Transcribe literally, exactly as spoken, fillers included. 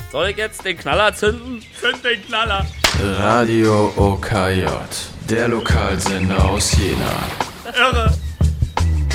Soll ich jetzt den Knaller zünden? Zünd den Knaller. Radio O K J, der Lokalsender aus Jena. Irre.